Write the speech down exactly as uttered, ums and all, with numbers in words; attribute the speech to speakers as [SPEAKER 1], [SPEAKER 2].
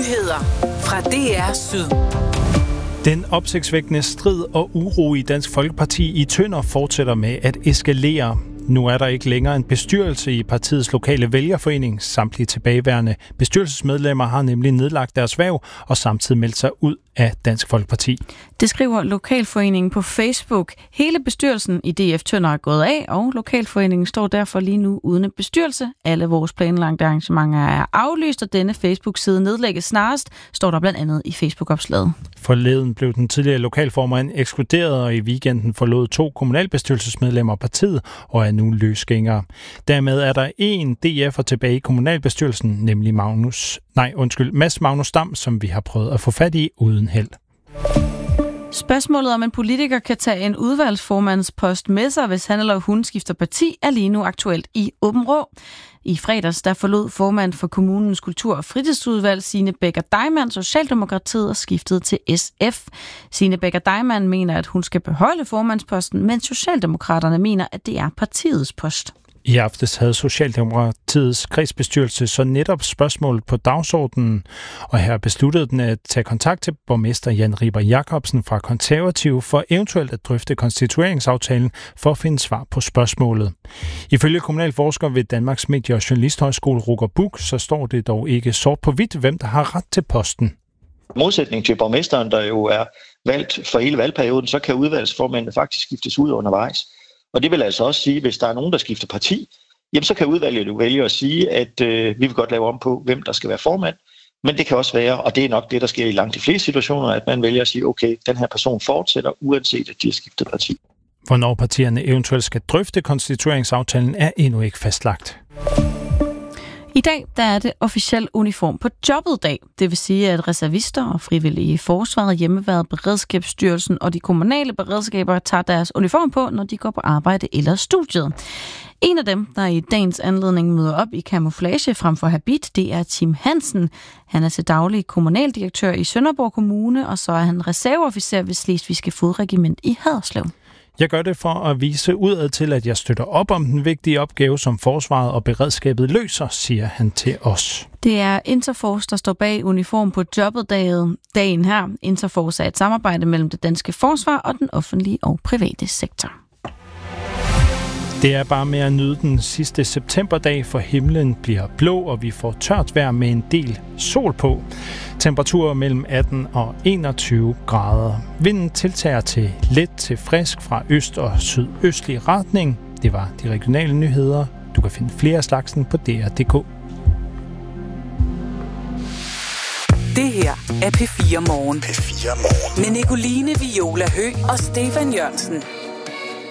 [SPEAKER 1] Nyheder fra D R Syd.
[SPEAKER 2] Den opsigtsvækkende strid og uro i Dansk Folkeparti i Tønder fortsætter med at eskalere. Nu er der ikke længere en bestyrelse i partiets lokale vælgerforening. Samtlige tilbageværende bestyrelsesmedlemmer har nemlig nedlagt deres hverv og samtidig meldt sig ud af Dansk Folkeparti. Det skriver Lokalforeningen på Facebook. Hele bestyrelsen i D F Tønder er gået af, og Lokalforeningen står derfor lige nu uden en bestyrelse. Alle vores planlagte arrangementer er aflyst, og denne Facebook-side nedlægges snarest, står der blandt andet i Facebook-opslaget. Forleden blev den tidligere lokalformand ekskluderet, og i weekenden forlod to kommunalbestyrelsesmedlemmer partiet og er nu løsgængere. Dermed er der en D F'er tilbage i kommunalbestyrelsen, nemlig Magnus, nej, undskyld, Mads Magnus Dam, som vi har prøvet at få fat i uden held. Spørgsmålet om en politiker kan tage en udvalgsformandspost med sig, hvis han eller hun skifter parti, er lige nu aktuelt i Åben Rå. I fredags der forlod formand for kommunens kultur- og fritidsudvalg Signe Becker Deimann Socialdemokratiet og skiftede til S F. Signe Becker Deimann mener, at hun skal beholde formandsposten, men Socialdemokraterne mener, at det er partiets post. I aftes havde Socialdemokratiets kredsbestyrelse så netop spørgsmålet på dagsordenen, og her besluttede den at tage kontakt til borgmester Jan Riber Jacobsen fra Konservative for eventuelt at drøfte konstitueringsaftalen for at finde svar på spørgsmålet. Ifølge kommunalforsker ved Danmarks Medie- og Journalisthøjskole Roger Buch, så står det dog ikke sort på hvidt, hvem der har ret til posten.
[SPEAKER 3] Modsætning til borgmesteren, der jo er valgt for hele valgperioden, så kan udvalgsformændene faktisk skiftes ud undervejs. Og det vil altså også sige, at hvis der er nogen, der skifter parti, jamen så kan udvalget jo vælge at sige, at øh, vi vil godt lave om på, hvem der skal være formand. Men det kan også være, og det er nok det, der sker i langt de fleste situationer, at man vælger at sige, okay, den her person fortsætter, uanset at de har skiftet parti.
[SPEAKER 2] Hvornår partierne eventuelt skal drøfte konstitueringsaftalen, er endnu ikke fastlagt. I dag der er det officiel uniform på jobbet dag. Det vil sige, at reservister og frivillige i forsvaret, hjemmeværnet, Beredskabsstyrelsen og de kommunale beredskaber tager deres uniform på, når de går på arbejde eller studiet. En af dem, der i dagens anledning møder op i camouflage frem for habit, det er Tim Hansen. Han er til daglig kommunaldirektør i Sønderborg Kommune, og så er han reserveofficer ved Slesvigske Fodregiment i Haderslev. Jeg gør det for at vise udad til, at jeg støtter op om den vigtige opgave, som forsvaret og beredskabet løser, siger han til os. Det er Interforce, der står bag uniform på jobbet dagen her. Interforce er et samarbejde mellem det danske forsvar og den offentlige og private sektor. Det er bare med at nyde den sidste septemberdag, for himlen bliver blå, og vi får tørt vejr med en del sol på. Temperaturer mellem atten og enogtyve grader. Vinden tiltager til let til frisk fra øst og sydøstlig retning. Det var de regionale nyheder. Du kan finde flere af slagsen på D R punktum d k.
[SPEAKER 1] Det her er P fire Morgen.
[SPEAKER 4] P fire Morgen.
[SPEAKER 1] Med Nicoline Viola Høgh og Stefan Jørgensen.